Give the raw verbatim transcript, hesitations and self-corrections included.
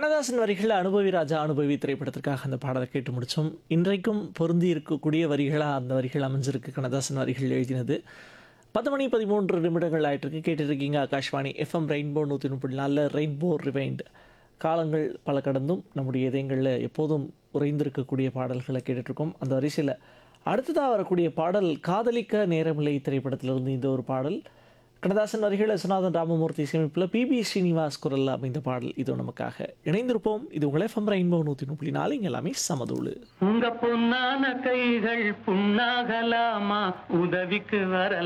கண்ணதாசன் வரிகள் அனுபவி ராஜா அனுபவி திரைப்படத்திற்காக அந்த பாடலை கேட்டு முடித்தோம். இன்றைக்கும் பொருந்தி இருக்கக்கூடிய வரிகளாக அந்த வரிகள் அமைஞ்சிருக்கு. கண்ணதாசன் வரிகள் எழுதினது. பத்து மணி பதிமூன்று நிமிடங்கள் ஆயிட்டிருக்கு. கேட்டுருக்கீங்க ஆகாஷ்வாணி எஃப்எம் ரெயின்போ நூற்றி முப்பது நாலில் ரெயின்போ ரிவைண்ட். காலங்கள் பல கடந்தும் நம்முடைய இதயங்களில் எப்போதும் உறைந்திருக்கக்கூடிய பாடல்களை கேட்டுட்ருக்கோம். அந்த வரிசையில் அடுத்ததாக வரக்கூடிய பாடல் காதலிக்க நேரமில்லை திரைப்படத்திலிருந்து இந்த ஒரு பாடல். கண்ணதாசன் வரிகள் விஸ்வநாதன் ராமமூர்த்தி இசையமைப்பில் பிபி ஸ்ரீனிவாஸ் குரலில் அமைந்த பாடல் இது நமக்காக. இணைந்திருப்போம். இது உங்கள் எஃப்எம் ரெயின்போ நூற்றி முப்பது நாலு. இங்கே எல்லாமே சமதூளு. உங்க பொன்னான கைகள் புண்ணாகலாமா, உதவிக்கு வரலாம்.